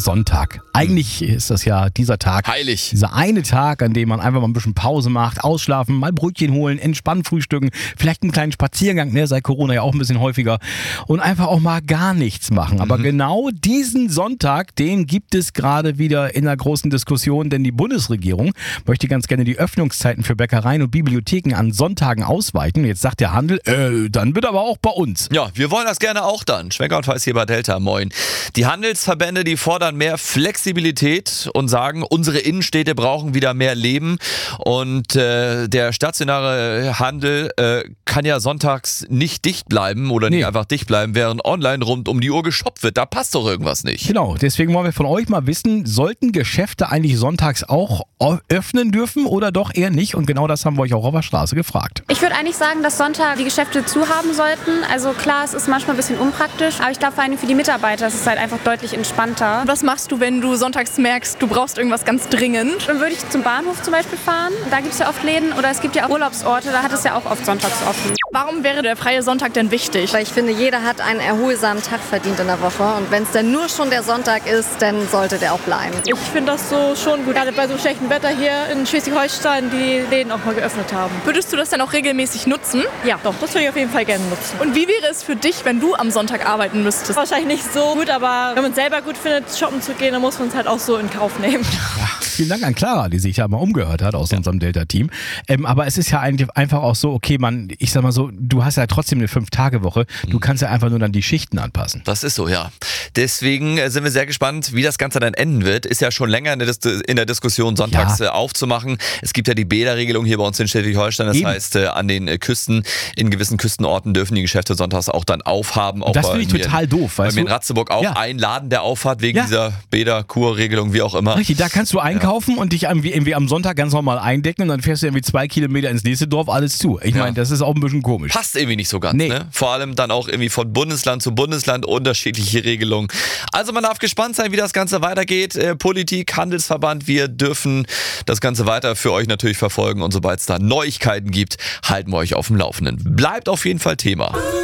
Sonntag. Eigentlich ist das ja dieser Tag. Heilig. Dieser eine Tag, an dem man einfach mal ein bisschen Pause macht, ausschlafen, mal Brötchen holen, entspannen frühstücken, vielleicht einen kleinen Spaziergang, seit Corona ja auch ein bisschen häufiger und einfach auch mal gar nichts machen. Aber genau diesen Sonntag, den gibt es gerade wieder in einer großen Diskussion, denn die Bundesregierung möchte ganz gerne die Öffnungszeiten für Bäckereien und Bibliotheken an Sonntagen ausweiten. Jetzt sagt der Handel, dann wird aber auch bei uns. Ja, wir wollen das gerne auch dann. Schwenker und Weiß hier bei Delta, moin. Die Handelsverbände, die fordern mehr Flexibilität und sagen, unsere Innenstädte brauchen wieder mehr Leben. Und der stationäre Handel kann ja sonntags nicht dicht bleiben oder nicht einfach dicht bleiben, während online rund um die Uhr geshoppt wird. Da passt doch irgendwas nicht. Genau, deswegen wollen wir von euch mal wissen, sollten Geschäfte eigentlich sonntags auch öffnen dürfen oder doch eher nicht? Und genau das haben wir euch auch auf der Straße gefragt. Ich würde eigentlich sagen, dass Sonntag die Geschäfte zu haben sollten. Also klar, es ist manchmal ein bisschen unpraktisch, aber ich glaube vor allem für die Mitarbeiter ist es halt einfach deutlich entspannter. Was machst du, wenn du sonntags merkst, du brauchst irgendwas ganz dringend? Dann würde ich zum Bahnhof zum Beispiel fahren. Da gibt es ja oft Läden oder es gibt ja auch Urlaubsorte, da hat es ja auch oft sonntags offen. Warum wäre der freie Sonntag denn wichtig? Weil ich finde, jeder hat einen erholsamen Tag verdient in der Woche. Und wenn es dann nur schon der Sonntag ist, dann sollte der auch bleiben. Ich finde das so schon gut, gerade bei so schlechtem Wetter hier in Schleswig-Holstein, die Läden auch mal geöffnet haben. Würdest du das dann auch regelmäßig nutzen? Ja, doch, das würde ich auf jeden Fall gerne nutzen. Und wie wäre es für dich, wenn du am Sonntag arbeiten müsstest? Wahrscheinlich nicht so gut, aber wenn man es selber gut findet, shoppen zu gehen, dann muss man es halt auch so in Kauf nehmen. Ja, vielen Dank an Clara, die sich ja mal umgehört hat aus unserem Delta-Team. Aber es ist ja eigentlich einfach auch so, okay, ich sag mal so, du hast ja trotzdem eine 5-Tage-Woche, du kannst ja einfach nur dann die Schichten anpassen. Das ist so, ja. Deswegen sind wir sehr gespannt, wie das Ganze dann enden wird. Ist ja schon länger in der Diskussion, sonntags aufzumachen. Es gibt ja die Bäderregelung hier bei uns in Schleswig-Holstein. Das heißt, an den Küsten, in gewissen Küstenorten dürfen die Geschäfte sonntags auch dann aufhaben. Auch das finde ich total doof. Bei mir in Ratzeburg auch ein Laden, der aufhat wegen dieser Bäder-Kur-Regelung, wie auch immer. Richtig, da kannst du einkaufen und dich irgendwie am Sonntag ganz normal eindecken und dann fährst du irgendwie 2 Kilometer ins nächste Dorf, alles zu. Ich meine, das ist auch ein bisschen komisch. Passt irgendwie nicht so ganz, ne? Vor allem dann auch irgendwie von Bundesland zu Bundesland unterschiedliche Regelungen. Also man darf gespannt sein, wie das Ganze weitergeht. Politik, Handelsverband, wir dürfen das Ganze weiter für euch natürlich verfolgen und sobald es da Neuigkeiten gibt, halten wir euch auf dem Laufenden. Bleibt auf jeden Fall Thema.